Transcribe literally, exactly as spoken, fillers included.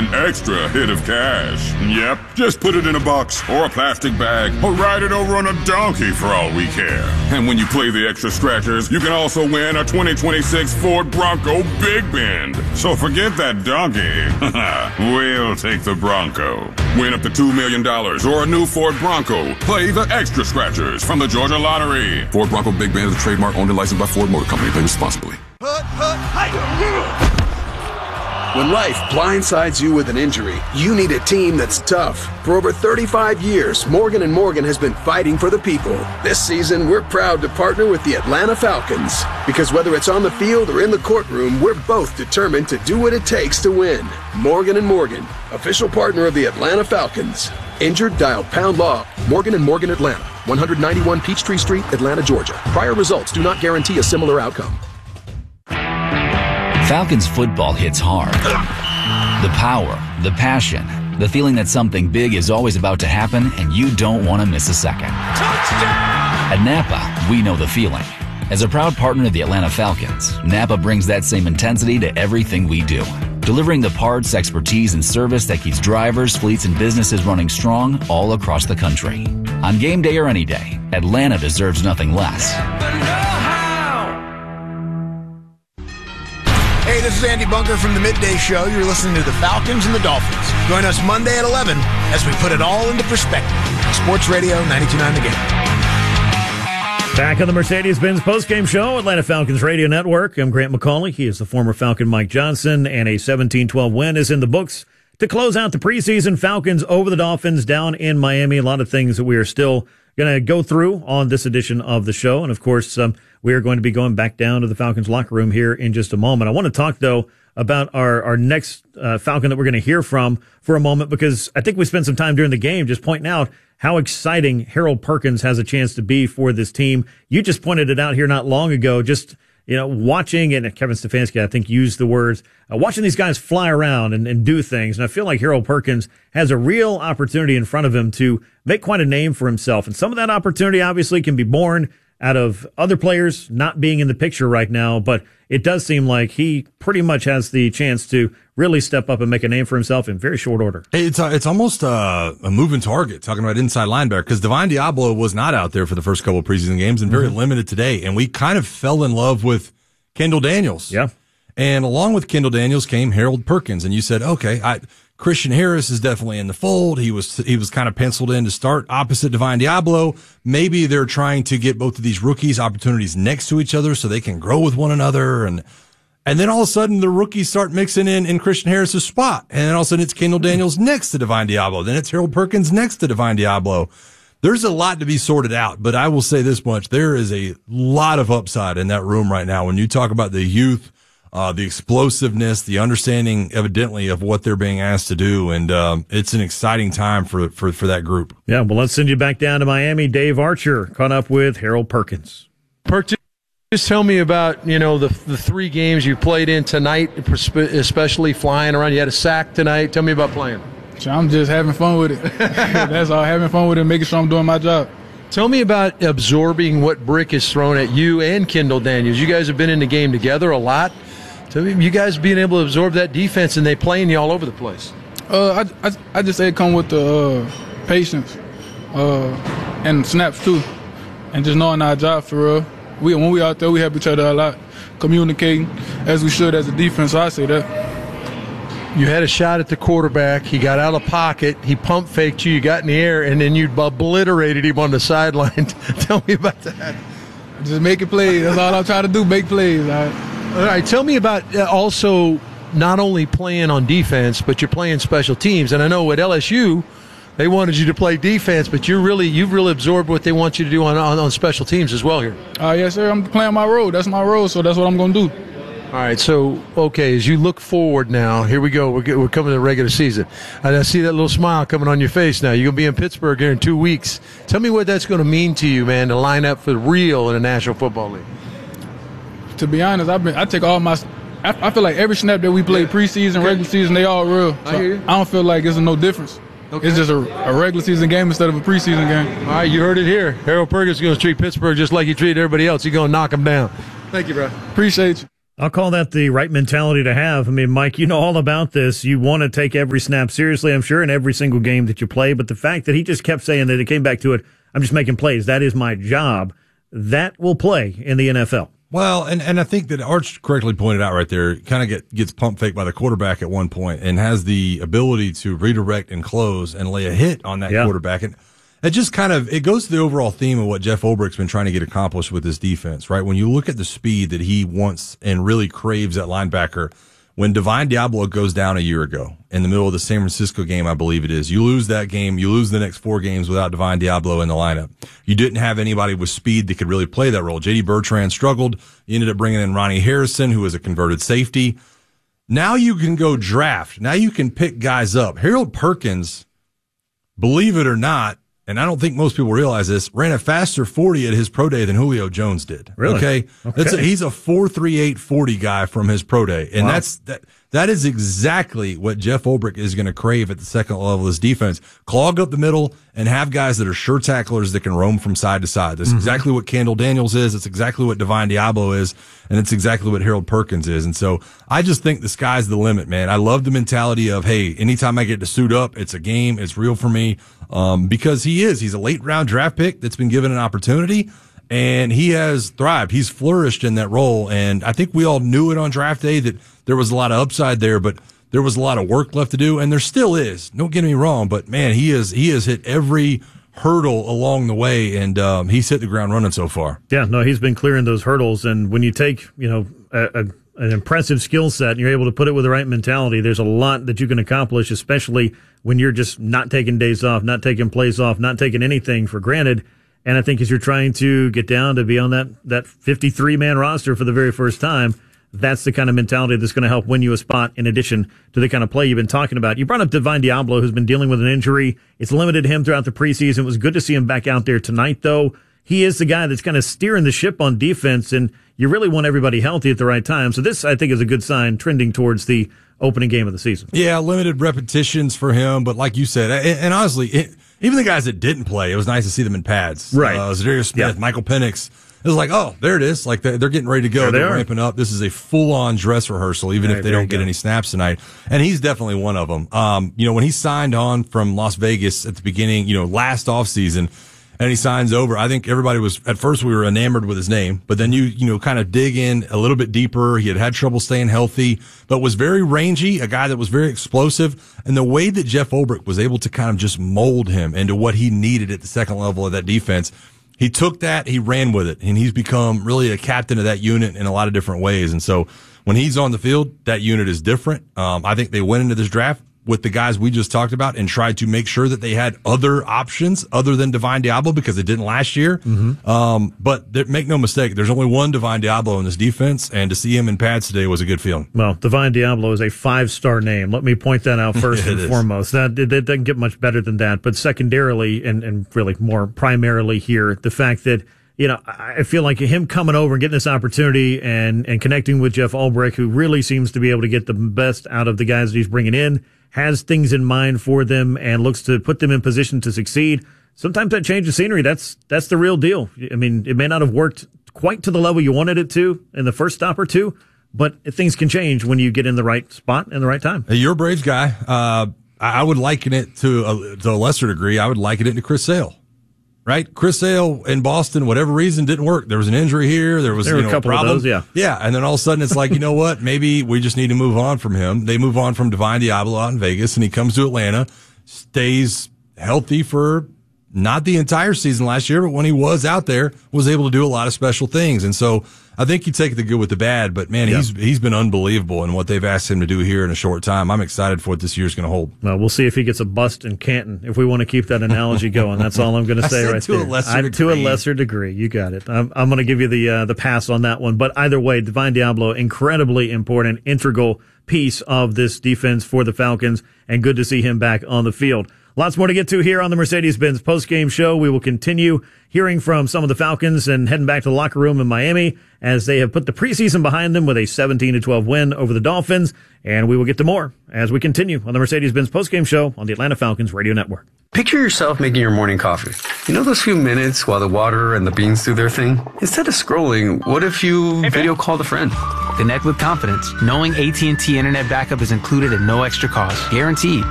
an extra hit of cash. Yep, just put it in a box or a plastic bag or ride it over on a donkey for all we care. And when you play the extra scratchers, you can also win a twenty twenty-six Ford Bronco Big Bend. So forget that donkey. We'll take the Bronco. Win up to two million dollars or a new Ford Bronco. Play the extra scratchers from the Georgia Lottery. Ford Bronco Big Bend is a trademark owned and licensed by Ford Motor Company. Play responsibly. When life blindsides you with an injury, you need a team that's tough. For over thirty-five years, Morgan and Morgan has been fighting for the people. This season, we're proud to partner with the Atlanta Falcons. Because whether it's on the field or in the courtroom, we're both determined to do what it takes to win. Morgan and Morgan, official partner of the Atlanta Falcons. Injured? Dial pound law. Morgan and Morgan Atlanta, one ninety-one Peachtree Street, Atlanta, Georgia. Prior results do not guarantee a similar outcome. Falcons football hits hard. The power, the passion, the feeling that something big is always about to happen and you don't want to miss a second. Touchdown! At Napa, we know the feeling. As a proud partner of the Atlanta Falcons, Napa brings that same intensity to everything we do, delivering the parts, expertise, and service that keeps drivers, fleets, and businesses running strong all across the country. On game day or any day, Atlanta deserves nothing less. Hey, this is Andy Bunker from the Midday Show. You're listening to the Falcons and the Dolphins. Join us Monday at eleven as we put it all into perspective. Sports Radio ninety-two point nine The Game. Back on the Mercedes-Benz postgame show, Atlanta Falcons Radio Network. I'm Grant McCauley. He is the former Falcon Mike Johnson, and a seventeen twelve win is in the books to close out the preseason. Falcons over the Dolphins down in Miami. A lot of things that we are still going to go through on this edition of the show. And, of course, um, we are going to be going back down to the Falcons locker room here in just a moment. I want to talk, though, about our, our next uh, Falcon that we're going to hear from for a moment, because I think we spent some time during the game just pointing out how exciting Harold Perkins has a chance to be for this team. You just pointed it out here not long ago, just, you know, watching, and Kevin Stefanski, I think, used the words, uh, watching these guys fly around and, and do things. And I feel like Harold Perkins has a real opportunity in front of him to make quite a name for himself. And some of that opportunity obviously can be born out of other players not being in the picture right now, but it does seem like he pretty much has the chance to really step up and make a name for himself in very short order. It's a, it's almost a, a moving target, talking about inside linebacker, because Divine Diablo was not out there for the first couple of preseason games and very mm-hmm. limited today, and we kind of fell in love with Kendall Daniels. Yeah. And along with Kendall Daniels came Harold Perkins, and you said, okay, I, Christian Harris is definitely in the fold. He was he was kind of penciled in to start opposite Divine Diablo. Maybe they're trying to get both of these rookies opportunities next to each other so they can grow with one another. And and then all of a sudden the rookies start mixing in in Christian Harris's spot. And then all of a sudden it's Kendall Daniels next to Divine Diablo. Then it's Harold Perkins next to Divine Diablo. There's a lot to be sorted out, but I will say this much. There is a lot of upside in that room right now. When you talk about the youth, Uh, the explosiveness, the understanding, evidently, of what they're being asked to do, and um, it's an exciting time for, for for that group. Yeah, well, let's send you back down to Miami. Dave Archer caught up with Harold Perkins. Perkins, just tell me about, you know, the the three games you played in tonight, especially flying around. You had a sack tonight. Tell me about playing. I'm just having fun with it. That's all, having fun with it, making sure I'm doing my job. Tell me about absorbing what Brick is thrown at you and Kendall Daniels. You guys have been in the game together a lot. So you guys being able to absorb that defense and they playing you all over the place. Uh, I, I, I just say it come with the uh, patience uh, and snaps too, and just knowing our job for real. We when we out there, we help each other a lot, communicating as we should as a defense. So I say that. You had a shot at the quarterback. He got out of the pocket. He pump faked you. You got in the air, and then you obliterated him on the sideline. Tell me about that. Just making plays. That's all I'm trying to do. Make plays. All right. All right, tell me about uh, also not only playing on defense, but you're playing special teams. And I know at L S U, they wanted you to play defense, but you're really you've really absorbed what they want you to do on on, on special teams as well here. Uh, yes, sir. I'm playing my role. That's my role, so that's what I'm going to do. All right, so, okay, as you look forward now, here we go. We're, we're coming to the regular season. And I see that little smile coming on your face now. You're going to be in Pittsburgh here in two weeks. Tell me what that's going to mean to you, man, to line up for real in the National Football League. To be honest, I've been, I take all my – I feel like every snap that we play, yeah. preseason, okay. regular season, they all real. So I, hear you. I don't feel like it's no difference. Okay. It's just a, a regular season game instead of a preseason game. All right, you heard it here. Harold Perkins is going to treat Pittsburgh just like he treated everybody else. He's going to knock them down. Thank you, bro. Appreciate you. I'll call that the right mentality to have. I mean, Mike, you know all about this. You want to take every snap seriously, I'm sure, in every single game that you play. But the fact that he just kept saying that, it came back to it, I'm just making plays. That is my job. That will play in the N F L. Well, and, and I think that Arch correctly pointed out right there, kind of get, gets pump fake by the quarterback at one point and has the ability to redirect and close and lay a hit on that yeah. quarterback. And it just kind of, it goes to the overall theme of what Jeff Ulbricht's been trying to get accomplished with this defense, right? When you look at the speed that he wants and really craves at linebacker, when Divine Diablo goes down a year ago in the middle of the San Francisco game, I believe it is, you lose that game, you lose the next four games without Divine Diablo in the lineup. You didn't have anybody with speed that could really play that role. J D Bertrand struggled. You ended up bringing in Ronnie Harrison, who was a converted safety. Now you can go draft. Now you can pick guys up. Harold Perkins, believe it or not, and I don't think most people realize this, ran a faster forty at his pro day than Julio Jones did. Really? Okay. okay. That's a, he's a four three eight forty guy from his pro day. And wow. that's, that, that is exactly what Jeff Ulbricht is going to crave at the second level of his defense. Clog up the middle and have guys that are sure tacklers that can roam from side to side. That's mm-hmm. exactly what Kendall Daniels is. It's exactly what Divine Diablo is. And it's exactly what Harold Perkins is. And so I just think the sky's the limit, man. I love the mentality of, hey, anytime I get to suit up, it's a game. It's real for me. Um, because he is, he's a late round draft pick that's been given an opportunity and he has thrived. He's flourished in that role. And I think we all knew it on draft day that there was a lot of upside there, but there was a lot of work left to do. And there still is. Don't get me wrong, but man, he is, he has hit every hurdle along the way and, um, he's hit the ground running so far. Yeah, no, he's been clearing those hurdles. And when you take, you know, a, a an impressive skill set and you're able to put it with the right mentality, there's a lot that you can accomplish, especially when you're just not taking days off, not taking plays off, not taking anything for granted. And I think as you're trying to get down to be on that, that fifty-three man roster for the very first time, that's the kind of mentality that's going to help win you a spot in addition to the kind of play you've been talking about. You brought up Divine Diablo, who's been dealing with an injury. It's limited him throughout the preseason. It was good to see him back out there tonight, though. He is the guy that's kind of steering the ship on defense, and you really want everybody healthy at the right time. So this, I think, is a good sign trending towards the opening game of the season. Yeah, limited repetitions for him, but like you said, and, and honestly, it, even the guys that didn't play, it was nice to see them in pads. Right. Uh, Zadarius Smith, yeah. Michael Penix. It was like, oh, there it is. Like they're, they're getting ready to go. There they they're are. ramping up. This is a full-on dress rehearsal, even Right, if they there don't you get go. any snaps tonight. And he's definitely one of them. Um, you know, when he signed on from Las Vegas at the beginning, you know, last offseason, and he signs over, I think everybody was, at first we were enamored with his name, but then you, you know, kind of dig in a little bit deeper. He had had trouble staying healthy, but was very rangy, a guy that was very explosive. And the way that Jeff Ulbricht was able to kind of just mold him into what he needed at the second level of that defense, he took that, he ran with it, and he's become really a captain of that unit in a lot of different ways. And so when he's on the field, that unit is different. Um, I think they went into this draft with the guys we just talked about and tried to make sure that they had other options other than Divine Diablo because it didn't last year. Mm-hmm. Um, but there, make no mistake, there's only one Divine Diablo in this defense, and to see him in pads today was a good feeling. Well, Divine Diablo is a five-star name. Let me point that out first and is. foremost. That it, it doesn't get much better than that. But secondarily, and, and really more primarily here, the fact that, you know, I feel like him coming over and getting this opportunity and, and connecting with Jeff Ulbricht, who really seems to be able to get the best out of the guys that he's bringing in, has things in mind for them and looks to put them in position to succeed. Sometimes that change of scenery, that's that's the real deal. I mean, it may not have worked quite to the level you wanted it to in the first stop or two, but things can change when you get in the right spot and the right time. Hey, you're a Braves guy. Uh, I would liken it to a, to a lesser degree. I would liken it to Chris Sale. Right? Chris Sale in Boston, whatever reason, didn't work. There was an injury here. There was there you were know, a couple a problem. of those, yeah. Yeah. And then all of a sudden it's like, you know what? Maybe we just need to move on from him. They move on from Divine Diablo out in Vegas, and he comes to Atlanta, stays healthy for not the entire season last year, but when he was out there, was able to do a lot of special things. And so I think you take the good with the bad, but man, yeah. he's he's been unbelievable in what they've asked him to do here in a short time. I'm excited for what this year's going to hold. Well, we'll see if he gets a bust in Canton, if we want to keep that analogy going. That's all I'm going to say right to there. A lesser I, degree. To a lesser degree. You got it. I'm, I'm going to give you the uh, the pass on that one. But either way, Divine Diablo, incredibly important, integral piece of this defense for the Falcons, and good to see him back on the field. Lots more to get to here on the Mercedes-Benz postgame show. We will continue hearing from some of the Falcons and heading back to the locker room in Miami as they have put the preseason behind them with a seventeen to twelve win over the Dolphins. And we will get to more as we continue on the Mercedes-Benz postgame show on the Atlanta Falcons Radio Network. Picture yourself making your morning coffee. You know those few minutes while the water and the beans do their thing? Instead of scrolling, what if you video called a friend? Connect with confidence, knowing A T and T Internet Backup is included at no extra cost. Guaranteed.